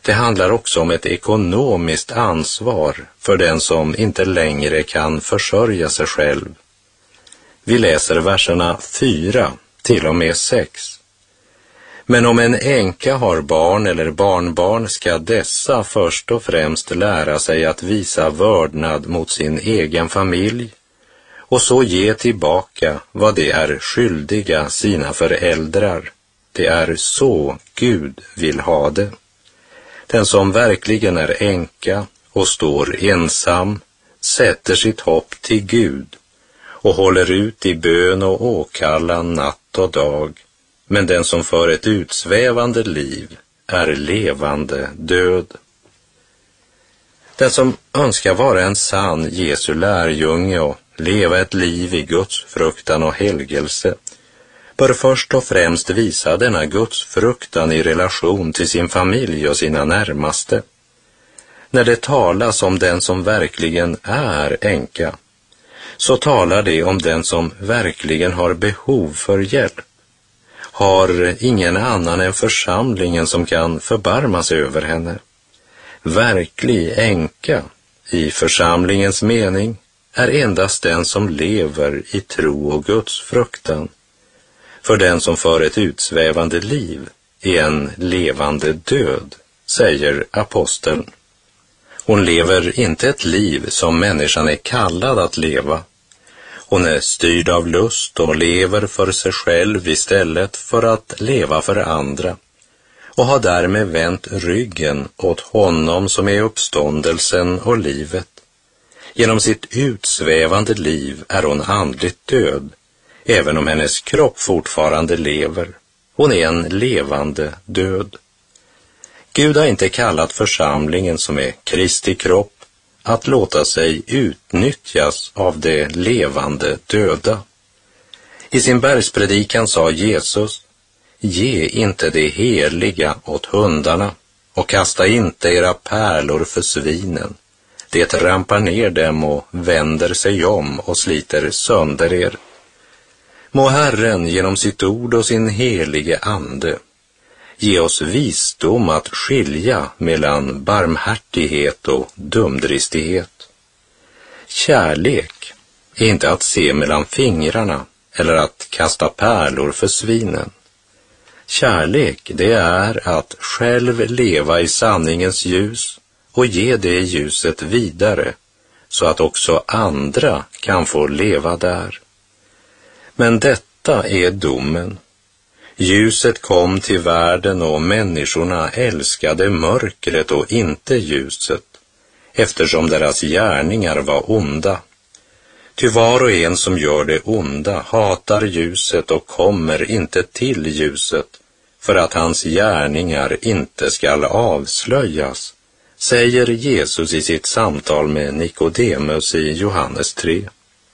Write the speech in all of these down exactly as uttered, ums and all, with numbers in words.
Det handlar också om ett ekonomiskt ansvar för den som inte längre kan försörja sig själv. Vi läser verserna fyra till och med sex. Men om en änka har barn eller barnbarn ska dessa först och främst lära sig att visa vördnad mot sin egen familj och så ge tillbaka vad de är skyldiga sina föräldrar. Det är så Gud vill ha det. Den som verkligen är änka och står ensam sätter sitt hopp till Gud och håller ut i bön och åkallan natt och dag. Men den som för ett utsvävande liv är levande död. Den som önskar vara en sann Jesu lärjunge och leva ett liv i Guds fruktan och helgelse bör först och främst visa denna Guds fruktan i relation till sin familj och sina närmaste. När det talas om den som verkligen är änka, så talar det om den som verkligen har behov för hjälp. Har ingen annan än församlingen som kan förbarma sig över henne. Verklig änka i församlingens mening är endast den som lever i tro och Guds fruktan. För den som för ett utsvävande liv är en levande död, säger aposteln. Hon lever inte ett liv som människan är kallad att leva. Hon är styrd av lust och lever för sig själv istället för att leva för andra och har därmed vänt ryggen åt honom som är uppståndelsen och livet. Genom sitt utsvävande liv är hon andligt död, även om hennes kropp fortfarande lever. Hon är en levande död. Gud har inte kallat församlingen som är Kristi kropp att låta sig utnyttjas av det levande döda. I sin bergspredikan sa Jesus: ge inte det heliga åt hundarna och kasta inte era pärlor för svinen. Det trampar ner dem och vänder sig om och sliter sönder er. Må Herren genom sitt ord och sin helige ande ge oss visdom att skilja mellan barmhärtighet och dumdristighet. Kärlek är inte att se mellan fingrarna eller att kasta pärlor för svinen. Kärlek, det är att själv leva i sanningens ljus och ge det ljuset vidare så att också andra kan få leva där. Men detta är domen. Ljuset kom till världen och människorna älskade mörkret och inte ljuset, eftersom deras gärningar var onda. Ty var och en som gör det onda hatar ljuset och kommer inte till ljuset, för att hans gärningar inte skall avslöjas, säger Jesus i sitt samtal med Nikodemus i Johannes tre.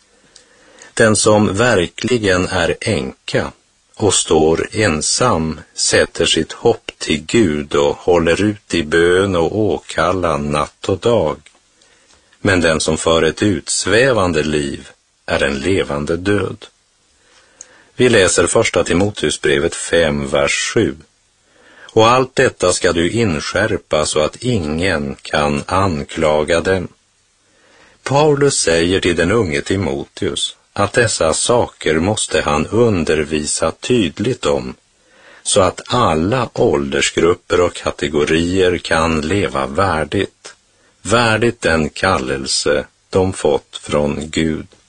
Den som verkligen är änka och står ensam sätter sitt hopp till Gud och håller ut i bön och åkallan natt och dag. Men den som för ett utsvävande liv är en levande död. Vi läser första Timoteusbrevet fem, vers sju. Och allt detta ska du inskärpa så att ingen kan anklaga dem. Paulus säger till den unge Timoteus att dessa saker måste han undervisa tydligt om, så att alla åldersgrupper och kategorier kan leva värdigt, värdigt den kallelse de fått från Gud.